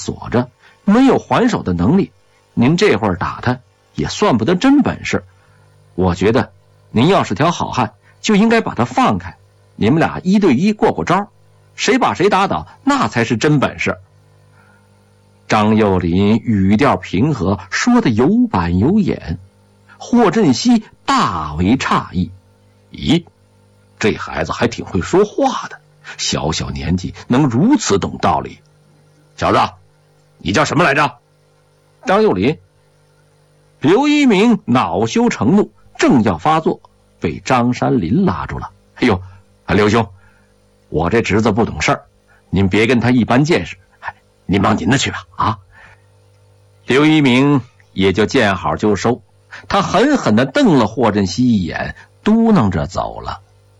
锁着，没有还手的能力，您这会儿打他也算不得真本事。我觉得您要是条好汉，就应该把他放开，你们俩1对1过过招，谁把谁打倒，那才是真本事。张幼林语调平和，说得有板有眼。霍振西大为诧异，咦，这孩子还挺会说话的，小小年纪能如此懂道理。小子，你叫什么来着？张幼林。刘一鸣恼羞成怒，正要发作，被张山林拉住了。哎呦，刘兄，我这侄子不懂事儿，您别跟他一般见识，您忙您的去吧。啊！刘一鸣也就见好就收，他狠狠地瞪了霍振西一眼，嘟囔着走了。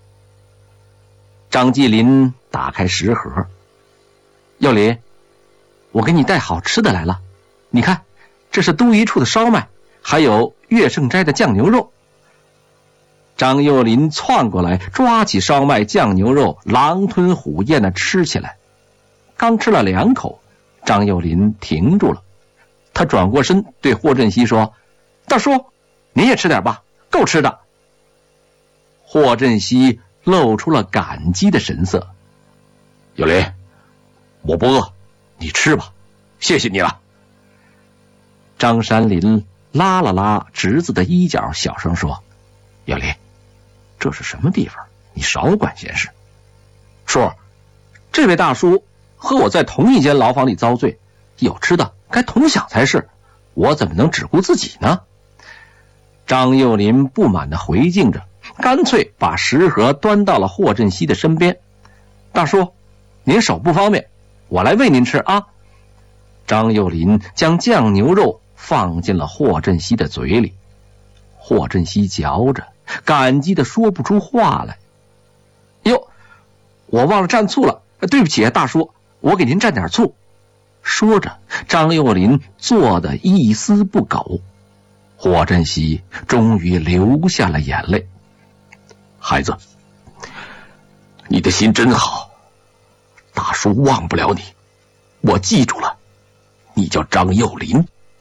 张继林打开食盒，幼林，我给你带好吃的来了，你看，这是都一处的烧麦，还有岳胜斋的酱牛肉。张幼林窜过来，抓起烧麦酱牛肉，狼吞虎咽地吃起来。刚吃了2口，张幼林停住了，他转过身对霍振西说：“大叔，您也吃点吧，够吃的。”霍振西露出了感激的神色：“幼林，我不饿，你吃吧，谢谢你了。”张山林拉了拉侄子的衣角，小声说：“幼林，这是什么地方？你少管闲事。叔，这位大叔和我在同一间牢房里遭罪，有吃的该同享才是，我怎么能只顾自己呢？”张幼林不满地回敬着，干脆把食盒端到了霍振西的身边：“大叔，您手不方便，我来喂您吃啊。”张幼林将酱牛肉放进了霍振西的嘴里，霍振西嚼着，感激地说不出话来。“哟，我忘了蘸醋了，对不起啊，大叔，我给您蘸点醋。”说着，张幼林做得一丝不苟。霍振西终于流下了眼泪：“孩子，你的心真好，大叔忘不了你，我记住了，你叫张幼林。”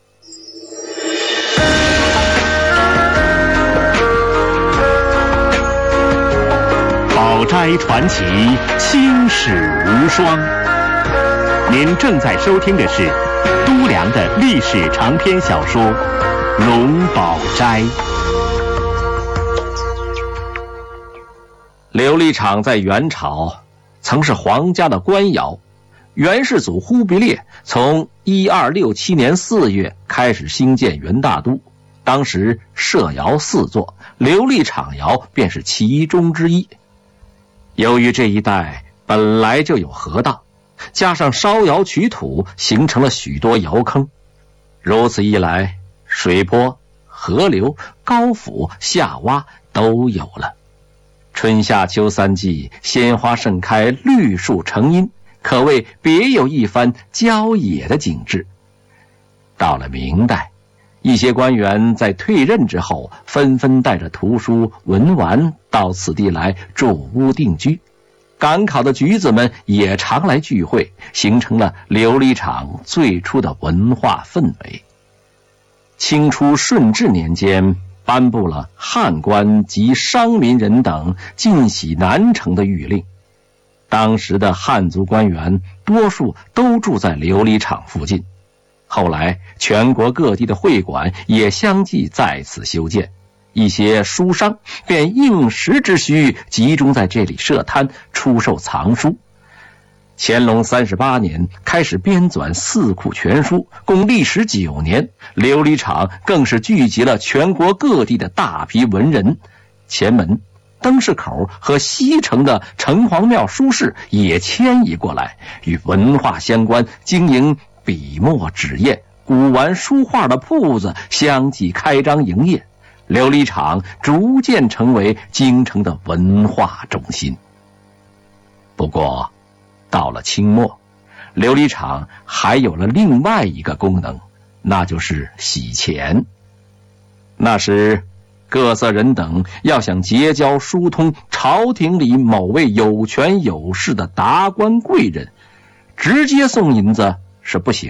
宝斋传奇，青史无双。您正在收听的是都良的历史长篇小说《荣宝斋》。 琉璃厂在元朝曾是皇家的官窑，元世祖忽必烈从1267年4月开始兴建元大都，当时设窑4座，琉璃厂窑便是其中之一。由于这一带本来就有河道，加上烧窑取土，形成了许多窑坑。如此一来，水坡、河流、高阜、下洼都有了。春夏秋3季，鲜花盛开，绿树成荫，可谓别有一番郊野的景致。到了明代，一些官员在退任之后，纷纷带着图书文玩到此地来住屋定居。赶考的举子们也常来聚会，形成了琉璃厂最初的文化氛围。清初顺治年间，颁布了汉官及商民人等尽徙南城的谕令。当时的汉族官员多数都住在琉璃厂附近，后来全国各地的会馆也相继在此修建，一些书商便应时之需，集中在这里设摊出售藏书。乾隆38年开始编纂四库全书，共历时9年。琉璃厂更是聚集了全国各地的大批文人，前门、灯市口和西城的城隍庙书市也迁移过来，与文化相关，经营笔墨纸砚、古玩书画的铺子相继开张营业。琉璃厂逐渐成为京城的文化中心。不过到了清末，琉璃厂还有了另外一个功能，那就是洗钱。那时各色人等要想结交疏通朝廷里某位有权有势的达官贵人，直接送银子是不行